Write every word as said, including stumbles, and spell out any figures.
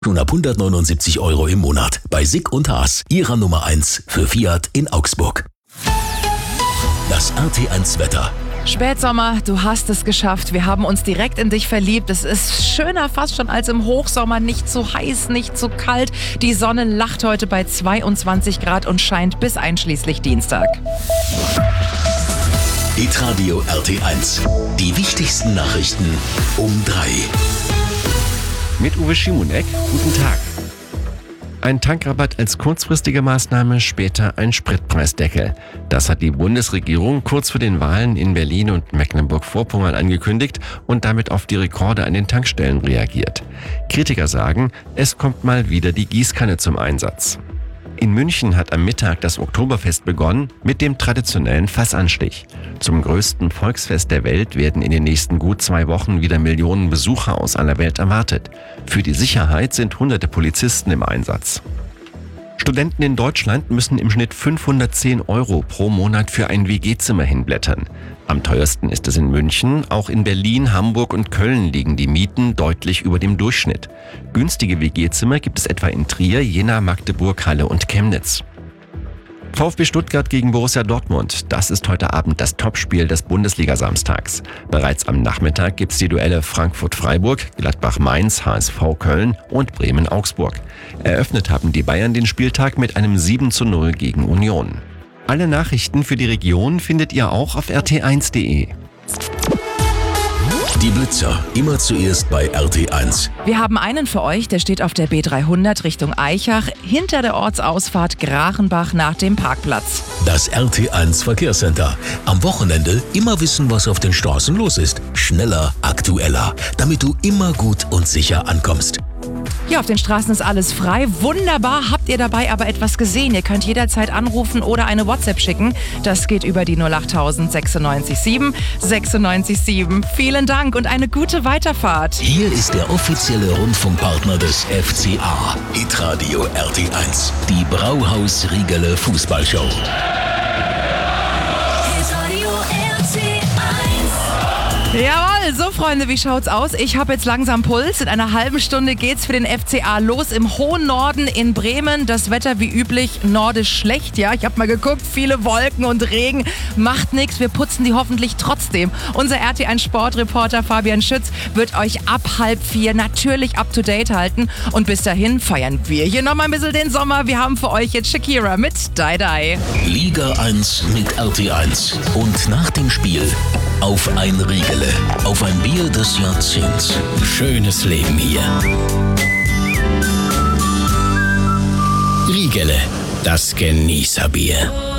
Schon ab hundertneunundsiebzig Euro im Monat bei Sick und Haas, Ihrer Nummer eins für Fiat in Augsburg. Das R T eins Wetter. Spätsommer, du hast es geschafft. Wir haben uns direkt in dich verliebt. Es ist schöner fast schon als im Hochsommer. Nicht zu heiß, nicht zu kalt. Die Sonne lacht heute bei zweiundzwanzig Grad und scheint bis einschließlich Dienstag. Hitradio R T eins. Die wichtigsten Nachrichten um drei. Mit Uwe Schimonek, guten Tag. Ein Tankrabatt als kurzfristige Maßnahme, später ein Spritpreisdeckel. Das hat die Bundesregierung kurz vor den Wahlen in Berlin und Mecklenburg-Vorpommern angekündigt und damit auf die Rekorde an den Tankstellen reagiert. Kritiker sagen, es kommt mal wieder die Gießkanne zum Einsatz. In München hat am Mittag das Oktoberfest begonnen mit dem traditionellen Fassanstich. Zum größten Volksfest der Welt werden in den nächsten gut zwei Wochen wieder Millionen Besucher aus aller Welt erwartet. Für die Sicherheit sind hunderte Polizisten im Einsatz. Studenten in Deutschland müssen im Schnitt fünfhundertzehn Euro pro Monat für ein W G-Zimmer hinblättern. Am teuersten ist es in München, auch in Berlin, Hamburg und Köln liegen die Mieten deutlich über dem Durchschnitt. Günstige W G-Zimmer gibt es etwa in Trier, Jena, Magdeburg, Halle und Chemnitz. VfB Stuttgart gegen Borussia Dortmund. Das ist heute Abend das Topspiel des Bundesliga-Samstags. Bereits am Nachmittag gibt's die Duelle Frankfurt-Freiburg, Gladbach-Mainz, H S V Köln und Bremen-Augsburg. Eröffnet haben die Bayern den Spieltag mit einem sieben zu null gegen Union. Alle Nachrichten für die Region findet ihr auch auf r t eins punkt d e. Die Blitzer, immer zuerst bei R T eins. Wir haben einen für euch, der steht auf der B dreihundert Richtung Aichach, hinter der Ortsausfahrt Grachenbach nach dem Parkplatz. Das R T eins Verkehrscenter. Am Wochenende immer wissen, was auf den Straßen los ist. Schneller, aktueller, damit du immer gut und sicher ankommst. Hier auf den Straßen ist alles frei. Wunderbar. Habt ihr dabei aber etwas gesehen? Ihr könnt jederzeit anrufen oder eine WhatsApp schicken. Das geht über die null acht null null sechsundneunzig sieben sechsundneunzig sieben. Vielen Dank und eine gute Weiterfahrt. Hier ist der offizielle Rundfunkpartner des F C A. Hitradio R T eins. Die Brauhaus Riegele Fußballshow. Jawohl, so Freunde, wie schaut's aus? Ich habe jetzt langsam Puls. In einer halben Stunde geht's für den F C A los im hohen Norden in Bremen. Das Wetter wie üblich nordisch schlecht, ja. Ich habe mal geguckt, viele Wolken und Regen. Macht nichts, wir putzen die hoffentlich trotzdem. Unser R T eins Sportreporter Fabian Schütz wird euch ab halb vier natürlich up to date halten. Und bis dahin feiern wir hier nochmal ein bisschen den Sommer. Wir haben für euch jetzt Shakira mit Die Die. Liga eins mit R T eins. Und nach dem Spiel auf ein Riegele, auf ein Bier des Jahrzehnts. Schönes Leben hier. Riegele, das Genießerbier.